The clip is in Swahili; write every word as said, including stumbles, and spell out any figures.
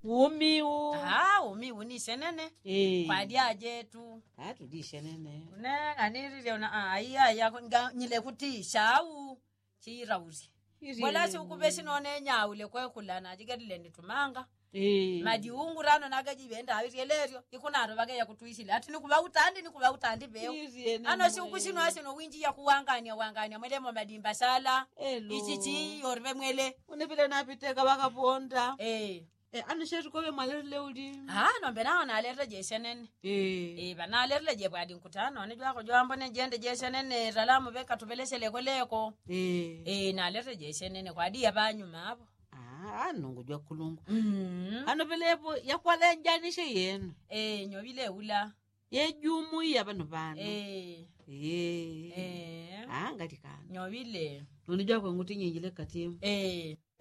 umiu ha umiu ni shenene eh kwa dia jetu ha tudi shenene une aniri una aya ya nyile kuti shau chirauzi bola si ukubeshi none nyaule kwe kulana jigedile nditumanga eh madiungu rano nagajibenda awirelerio ikunaro bageya kutuishile ati nikuba utandi nikuba utandi beo ano si ukushino asino winji ya kuwangania wangania mwelemo madimba sala ichichi yorbe mwele unepile napiteka bakaponda eh eh ano shetu kobe malerle uli ha no mbena na alerle jesenen eh eh bana alerle je bwadi nkutano ne jwako jwambo ne jende jesenen ralamu beka tubelesele koleko eh eh na alerle jesenen kwa dia banyuma abo ah nongojwa kulungu mhm ano belepo yakwala njanishe yenu eh nyobile ula yejumu yabano bana eh eh eh ah ngati kana nyobile unijwa kwa nguti nyingile katimu eh